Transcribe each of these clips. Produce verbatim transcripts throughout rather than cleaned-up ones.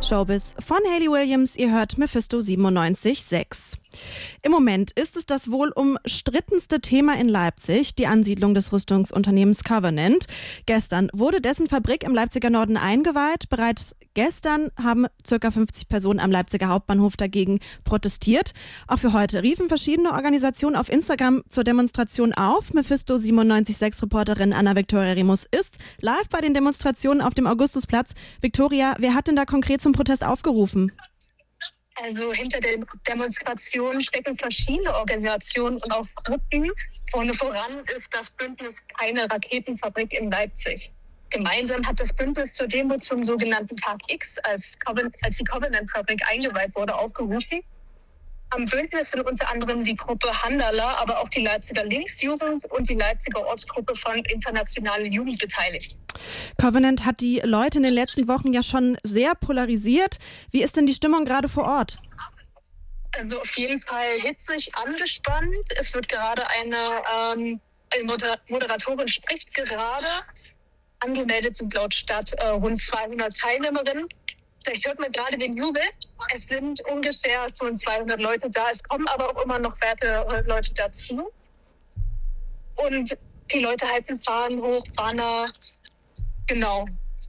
Showbiz von Hayley Williams, ihr hört Mephisto siebenundneunzig Komma sechs. Im Moment ist es das wohl umstrittenste Thema in Leipzig, die Ansiedlung des Rüstungsunternehmens Covenant. Gestern wurde dessen Fabrik im Leipziger Norden eingeweiht. Bereits gestern haben ca. fünfzig Personen am Leipziger Hauptbahnhof dagegen protestiert. Auch für heute riefen verschiedene Organisationen auf Instagram zur Demonstration auf. Mephisto siebenundneunzig Komma sechs Reporterin Anna-Viktoria Remus ist live bei den Demonstrationen auf dem Augustusplatz. Viktoria, wer hat denn da konkret zum Protest aufgerufen? Also hinter der Demonstration stecken verschiedene Organisationen und auch Gruppen. Vorne voran ist das Bündnis Keine Raketenfabrik in Leipzig. Gemeinsam hat das Bündnis zur Demo zum sogenannten Tag X, als, Coven- als die Covenant-Fabrik eingeweiht wurde, aufgerufen. Am Bündnis sind unter anderem die Gruppe Handala, aber auch die Leipziger Linksjugend und die Leipziger Ortsgruppe von Internationale Jugend beteiligt. Covenant hat die Leute in den letzten Wochen ja schon sehr polarisiert. Wie ist denn die Stimmung gerade vor Ort? Also auf jeden Fall hitzig angespannt. Es wird gerade eine, ähm, eine Moder- Moderatorin spricht gerade. Angemeldet sind laut Stadt äh, rund zweihundert Teilnehmerinnen. Vielleicht hört man gerade den Jubel. Es sind ungefähr schon zweihundert Leute da. Es kommen aber auch immer noch weitere Leute dazu. Und die Leute halten Fahnen hoch, Banner. Genau.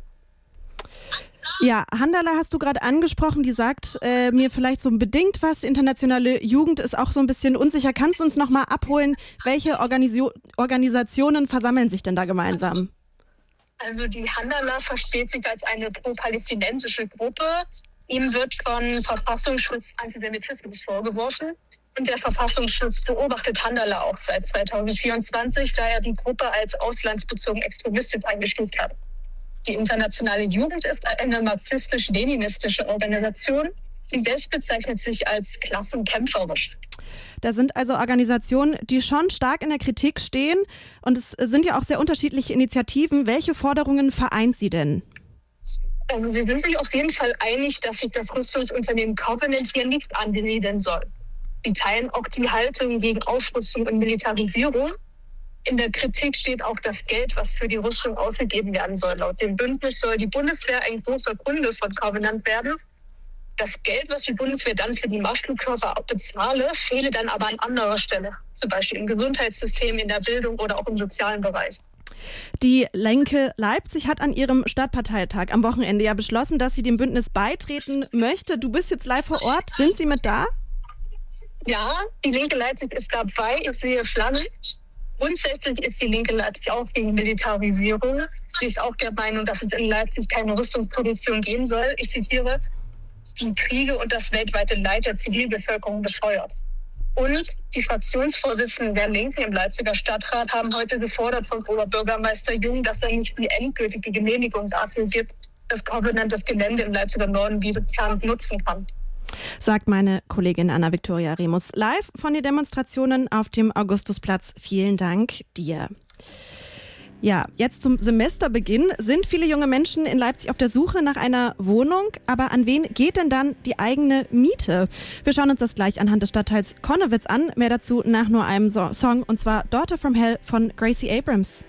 Ja, Handala hast du gerade angesprochen, die sagt äh, mir vielleicht so bedingt was. Internationale Jugend ist auch so ein bisschen unsicher. Kannst du uns nochmal abholen, welche Organisio- Organisationen versammeln sich denn da gemeinsam? Also die Handala versteht sich als eine pro-palästinensische Gruppe. Ihm wird von Verfassungsschutz Antisemitismus vorgeworfen. Und der Verfassungsschutz beobachtet Handala auch seit zweitausendvierundzwanzig, da er die Gruppe als auslandsbezogen extremistisch eingestuft hat. Die Internationale Jugend ist eine marxistisch-leninistische Organisation. Sie selbst bezeichnet sich als klassenkämpferisch. Da sind also Organisationen, die schon stark in der Kritik stehen. Und es sind ja auch sehr unterschiedliche Initiativen. Welche Forderungen vereint sie denn? Also wir sind sich auf jeden Fall einig, dass sich das Rüstungsunternehmen Covenant hier nicht ansiedeln soll. Sie teilen auch die Haltung gegen Aufrüstung und Militarisierung. In der Kritik steht auch das Geld, was für die Rüstung ausgegeben werden soll. Laut dem Bündnis soll die Bundeswehr ein großer Kunde von Covenant werden. Das Geld, was die Bundeswehr dann für die Marschflugkörper bezahle, fehle dann aber an anderer Stelle. Zum Beispiel im Gesundheitssystem, in der Bildung oder auch im sozialen Bereich. Die Linke Leipzig hat an ihrem Stadtparteitag am Wochenende ja beschlossen, dass sie dem Bündnis beitreten möchte. Du bist jetzt live vor Ort. Sind Sie mit da? Ja, die Linke Leipzig ist dabei. Ich sehe Flaggen. Grundsätzlich ist die Linke Leipzig auch gegen Militarisierung. Sie ist auch der Meinung, dass es in Leipzig keine Rüstungsproduktion geben soll. Ich zitiere: die Kriege und das weltweite Leid der Zivilbevölkerung befeuert. Und die Fraktionsvorsitzenden der Linken im Leipziger Stadtrat haben heute gefordert von Oberbürgermeister Jung, dass er nicht die endgültige Genehmigung dafür gibt, dass Covenant das Gelände im Leipziger Norden wie geplant nutzen kann. Sagt meine Kollegin Anna-Viktoria Remus live von den Demonstrationen auf dem Augustusplatz. Vielen Dank dir. Ja, jetzt zum Semesterbeginn sind viele junge Menschen in Leipzig auf der Suche nach einer Wohnung. Aber an wen geht denn dann die eigene Miete? Wir schauen uns das gleich anhand des Stadtteils Connewitz an. Mehr dazu nach nur einem so- Song, und zwar Daughter from Hell von Gracie Abrams.